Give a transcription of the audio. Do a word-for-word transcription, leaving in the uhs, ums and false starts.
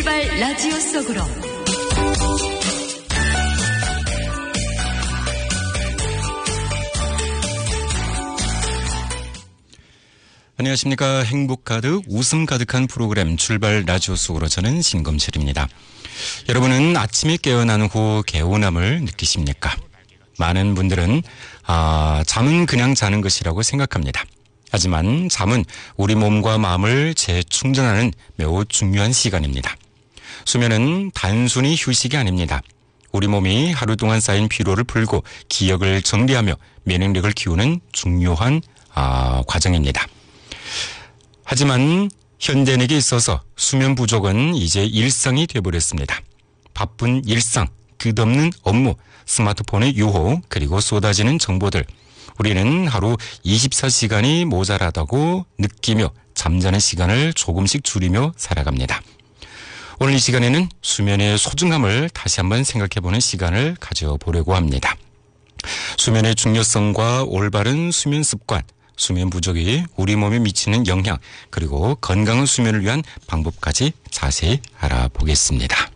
출발 라디오 속으로. 안녕하십니까. 행복 가득, 웃음 가득한 프로그램 출발 라디오 속으로 저는 신검철입니다. 여러분은 아침에 깨어난 후 개운함을 느끼십니까? 많은 분들은 아, 잠은 그냥 자는 것이라고 생각합니다. 하지만 잠은 우리 몸과 마음을 재충전하는 매우 중요한 시간입니다. 수면은 단순히 휴식이 아닙니다. 우리 몸이 하루 동안 쌓인 피로를 풀고 기억을 정리하며 면역력을 키우는 중요한 아, 과정입니다. 하지만 현대인에게 있어서 수면 부족은 이제 일상이 되어버렸습니다. 바쁜 일상, 끝없는 업무, 스마트폰의 유혹, 그리고 쏟아지는 정보들. 우리는 하루 이십사 시간이 모자라다고 느끼며 잠자는 시간을 조금씩 줄이며 살아갑니다. 오늘 이 시간에는 수면의 소중함을 다시 한번 생각해보는 시간을 가져보려고 합니다. 수면의 중요성과 올바른 수면 습관, 수면 부족이 우리 몸에 미치는 영향, 그리고 건강한 수면을 위한 방법까지 자세히 알아보겠습니다.